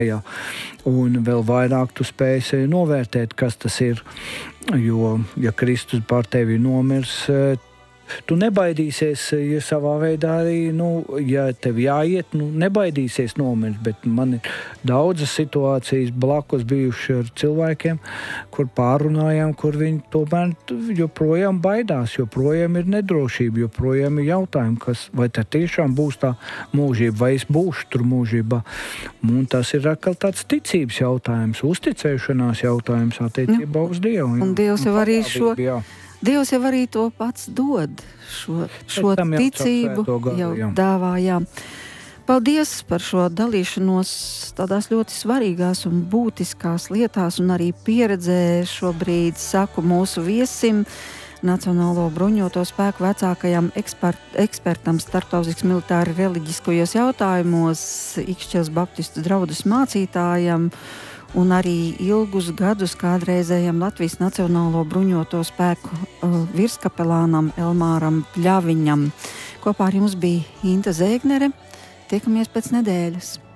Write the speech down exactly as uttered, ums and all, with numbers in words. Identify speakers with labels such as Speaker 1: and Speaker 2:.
Speaker 1: Jā. Un vēl vairāk tu spēsi novērtēt, kas tas ir, jo, ja Kristus par tevi nomirs, tu nebaidīsies, ja savā veidā arī, nu, ja tev jāiet, nu, nebaidīsies nomirt, bet man ir daudzas situācijas blakus bijuši ar cilvēkiem, kur pārunājām, kur viņi tomēr joprojām baidās, joprojām ir nedrošība, joprojām ir jautājumi, kas, vai tā tiešām būs tā mūžība, vai es būšu tur mūžībā. Un tas ir atkal tāds ticības jautājums, uzticēšanās jautājums attiecībā uz Dievu.
Speaker 2: Un Dievs jau arī šo...
Speaker 1: Jā.
Speaker 2: Dievs jau arī to pats dod, šo, šo
Speaker 1: jau
Speaker 2: ticību
Speaker 1: gadu,
Speaker 2: jau
Speaker 1: jā.
Speaker 2: dāvā, jā. Paldies par šo dalīšanos tādās ļoti svarīgās un būtiskās lietās un arī pieredzē. Šobrīd saku mūsu viesim, Nacionālo bruņoto spēku vecākajam ekspert, ekspertam starptautisks militāri reliģiskajos jautājumos, Ikšķeles baptistu draudas mācītājam un arī ilgus gadus kādreizējam Latvijas Nacionālo bruņoto spēku uh, virskapelānam Elmāram Pļaviņam. Kopā ar jums bija Inta Zēgnere. Tiekamies pēc nedēļas.